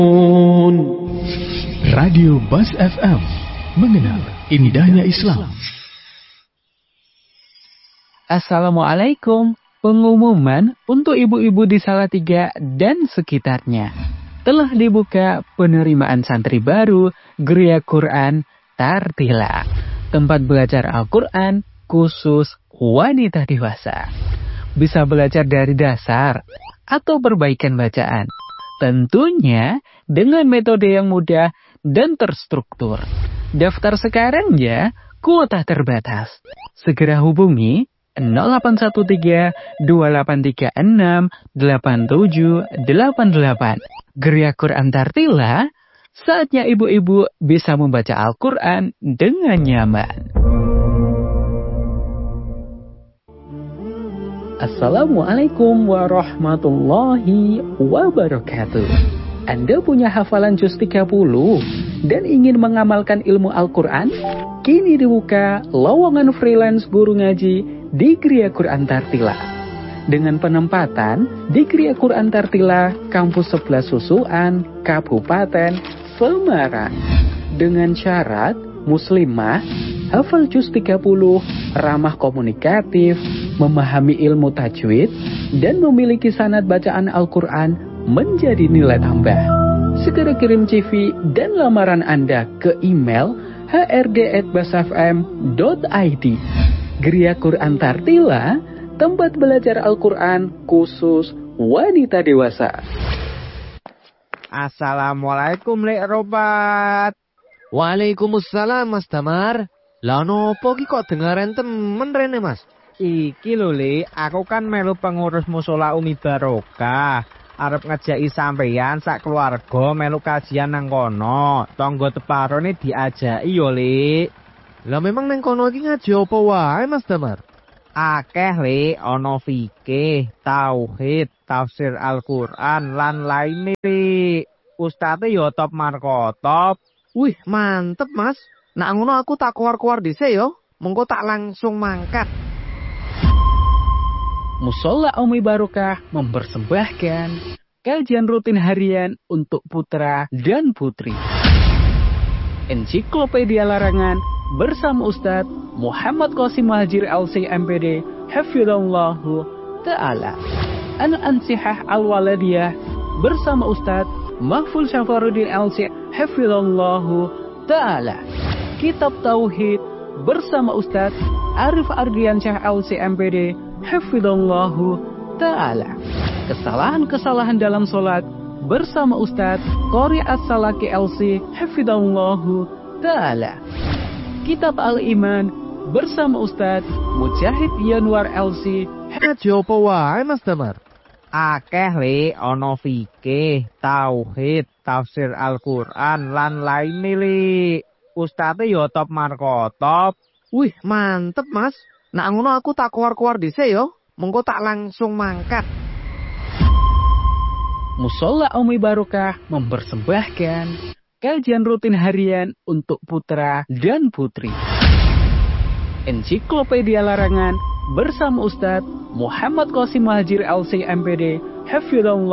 Radio Bas FM, mengenal indahnya Islam. Assalamualaikum. Pengumuman untuk ibu-ibu di Salatiga dan sekitarnya. Telah dibuka penerimaan santri baru Geria Quran Tartila, tempat belajar Al-Quran khusus wanita dewasa. Bisa belajar dari dasar atau perbaikan bacaan. Tentunya dengan metode yang mudah dan terstruktur. Daftar sekarang ya, kuota terbatas. Segera hubungi 0813 2836 8788. Geria Quran Tartila, saatnya ibu-ibu bisa membaca Al-Quran dengan nyaman. Assalamualaikum warahmatullahi wabarakatuh. Anda punya hafalan juz 30 dan ingin mengamalkan ilmu Al-Quran? Kini dibuka lowongan freelance guru ngaji di Geria Quran Tartila. Dengan penempatan di Geria Quran Tartila, Kampus 11 Susuan, Kabupaten Semarang. Dengan syarat muslimah, hafal juz 30, ramah komunikatif, memahami ilmu tajwid, dan memiliki sanad bacaan Al-Quran menjadi nilai tambah. Segera kirim CV dan lamaran Anda ke email hrd@basfm.id. Geria Quran Tartila, tempat belajar Al-Quran khusus wanita dewasa. Assalamualaikum Lek Robat. Waalaikumsalam Mas Damar. Lah nopo ki kok dengaren temen rene Mas? Iki lho Le, aku kan melu pengurus mushola Umi Barokah. Arep ngejaki sampeyan sak keluarga melu kajian nang kono. Tangga teparone diajaki yo Le. Lah memang nang kono iki ngaji apa wae Mas Damar? Akeh Le, ana fikih, tauhid, tafsir Al-Qur'an lan lainne Le. Ustate yo top markotop. Wih, mantep Mas. Nak ngono aku tak keluar-keluar dhisik yo. Mengko tak langsung mangkat. Mushola Umi Barokah mempersembahkan kajian rutin harian untuk putra dan putri. Ensiklopedia Larangan bersama Ustadz Muhammad Qasim Muhajir LC MPD Hafizallahu Ta'ala. Al-Ansihah Al-Waladiyah bersama Ustadz Mahful Syafaruddin LC Hafizallahu Ta'ala. Kitab Tauhid bersama Ustadz Arif Ardiansyah LC MPD Hafizallahu Ta'ala. Kesalahan-kesalahan dalam sholat bersama Ustadz Qori As-Salaki LC Hafizallahu Ta'ala. Kitab Al-Iman bersama Ustadz Mujahid Yanwar LC. Ngaji apa wae Mas Damar? Akeh Le, ana fikih, tauhid, tafsir Al-Qur'an lan lainne Le. Ustate yo top markotop. Wih, mantep Mas. Nak ngono aku tak keluar-keluar dhisik yo. Mengko tak langsung mangkat. Mushola Umi Barokah mempersembahkan kajian rutin harian untuk putra dan putri. Ensiklopedia Larangan bersama Ustadz Muhammad Qasim Muhajir LC MPD Hafizallahu